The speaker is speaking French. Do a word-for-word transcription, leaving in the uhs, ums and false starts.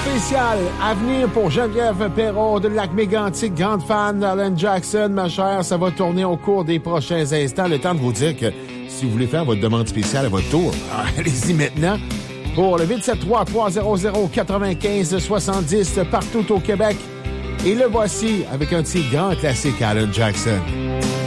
spéciale à venir pour Geneviève Perrault de Lac-Mégantic, grande fan d'Alan Jackson, ma chère. Ça va tourner au cours des prochains instants. Le temps de vous dire que si vous voulez faire votre demande spéciale à votre tour, allez-y maintenant. Pour le huit sept trois, trois zéro zéro, neuf cinq sept zéro partout au Québec. Et le voici avec un petit grand classique Alan Jackson.